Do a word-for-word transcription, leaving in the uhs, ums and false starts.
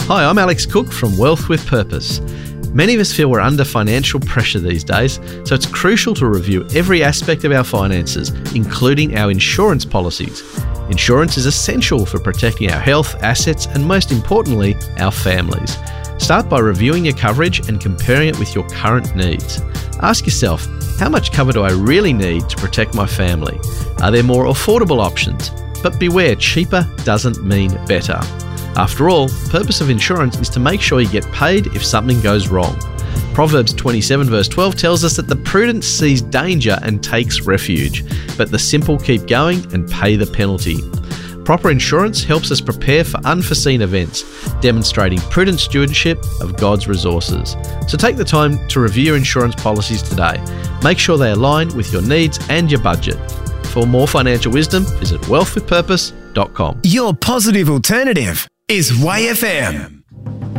Hi, I'm Alex Cook from Wealth with Purpose. Many of us feel we're under financial pressure these days, so it's crucial to review every aspect of our finances, including our insurance policies. Insurance is essential for protecting our health, assets, and most importantly, our families. Start by reviewing your coverage and comparing it with your current needs. Ask yourself, how much cover do I really need to protect my family? Are there more affordable options? But beware, cheaper doesn't mean better. After all, the purpose of insurance is to make sure you get paid if something goes wrong. Proverbs twenty-seven verse twelve tells us that the prudent sees danger and takes refuge, but the simple keep going and pay the penalty. Proper insurance helps us prepare for unforeseen events, demonstrating prudent stewardship of God's resources. So take the time to review your insurance policies today. Make sure they align with your needs and your budget. For more financial wisdom, visit wealth with purpose dot com. Your positive alternative is Y F M.